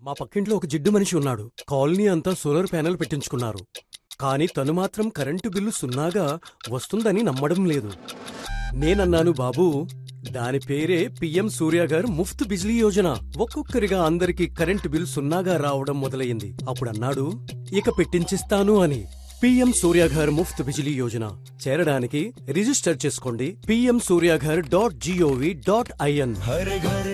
మా పక్కింట్లో ఒక జిడ్డు మనిషి ఉన్నాడు. కాలనీ అంతా సోలార్ ప్యానెల్ పెట్టించుకున్నారు. కానీ తను మాత్రం కరెంటు బిల్లు సున్నాగా వస్తుందని నమ్మడం లేదు. నేనన్నాను, బాబూ, దాని పేరే పిఎం సూర్య గారు ముఫ్త్ బిజ్లీ యోజన. ఒక్కొక్కరిగా అందరికీ కరెంటు బిల్ సున్నాగా రావడం మొదలయ్యింది. అప్పుడన్నాడు, ఇక పెట్టించిస్తాను అని. పిఎం సూర్యాఘర్ ముఫ్త్ బిజిలీ యోజన చేరడానికి రిజిస్టర్ చేసుకోండి. pmsuryaghar.gov.in.